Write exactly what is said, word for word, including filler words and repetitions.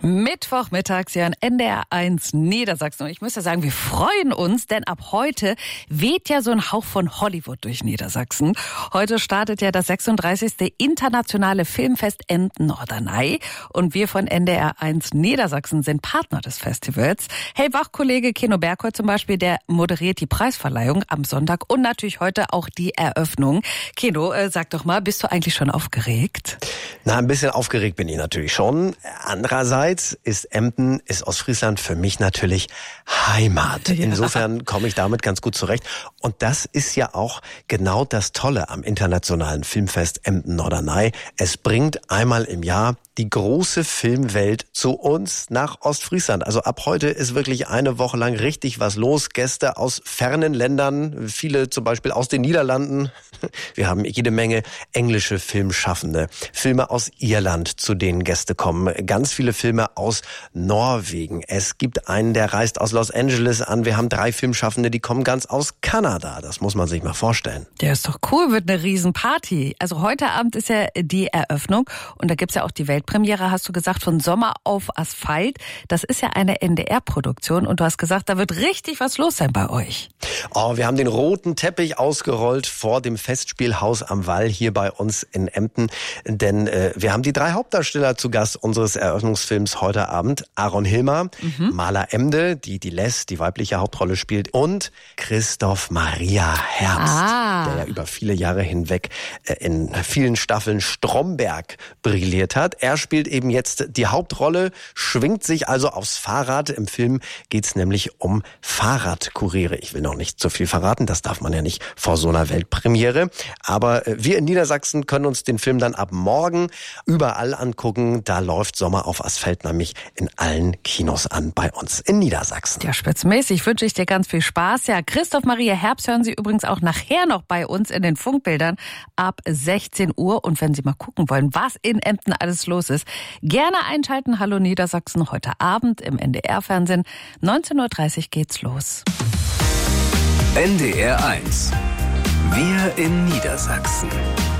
Mittwochmittags hier an N D R eins Niedersachsen. Und ich muss ja sagen, wir freuen uns, denn ab heute weht ja so ein Hauch von Hollywood durch Niedersachsen. Heute startet ja das sechsunddreißigste internationale Filmfest Emden-Norderney. Und wir von N D R eins Niedersachsen sind Partner des Festivals. Hey, Wachkollege Keno Bergholt zum Beispiel, der moderiert die Preisverleihung am Sonntag und natürlich heute auch die Eröffnung. Keno, äh, sag doch mal, bist du eigentlich schon aufgeregt? Na, ein bisschen aufgeregt bin ich natürlich schon. Andererseits ist Emden, ist Ostfriesland für mich natürlich Heimat. Ja. Insofern komme ich damit ganz gut zurecht. Und das ist ja auch genau das Tolle am internationalen Filmfest Emden-Norderney. Es bringt einmal im Jahr die große Filmwelt zu uns nach Ostfriesland. Also ab heute ist wirklich eine Woche lang richtig was los. Gäste aus fernen Ländern, viele zum Beispiel aus den Niederlanden. Wir haben jede Menge englische Filmschaffende. Filme aus Irland, zu denen Gäste kommen. Ganz viele Filme aus Norwegen. Es gibt einen, der reist aus Los Angeles an. Wir haben drei Filmschaffende, die kommen ganz aus Kanada. Das muss man sich mal vorstellen. Der ist doch cool, wird eine Riesenparty. Also heute Abend ist ja die Eröffnung und da gibt's ja auch die Weltpremiere, hast du gesagt, von Sommer auf Asphalt. Das ist ja eine N D R-Produktion und du hast gesagt, da wird richtig was los sein bei euch. Oh, wir haben den roten Teppich ausgerollt vor dem Festspielhaus am Wall hier bei uns in Emden, denn äh, wir haben die drei Hauptdarsteller zu Gast unseres Eröffnungsfilms heute Abend. Aaron Hilmer, mhm. Maler Emde, die die Les, die weibliche Hauptrolle spielt, und Christoph Maria Herbst, ah. der ja über viele Jahre hinweg äh, in vielen Staffeln Stromberg brilliert hat. Er spielt eben jetzt die Hauptrolle, schwingt sich also aufs Fahrrad. Im Film geht's nämlich um Fahrradkuriere. Ich will noch nicht zu viel verraten, das darf man ja nicht vor so einer Weltpremiere. Aber wir in Niedersachsen können uns den Film dann ab morgen überall angucken. Da läuft Sommer auf Asphalt nämlich in allen Kinos an bei uns in Niedersachsen. Ja, spitzmäßig wünsche ich dir ganz viel Spaß. Ja, Christoph Maria Herbst hören Sie übrigens auch nachher noch bei uns in den Funkbildern ab sechzehn Uhr. Und wenn Sie mal gucken wollen, was in Emden alles los ist, gerne einschalten. Hallo Niedersachsen, heute Abend im N D R-Fernsehen. neunzehn Uhr dreißig geht's los. N D R eins. Wir in Niedersachsen.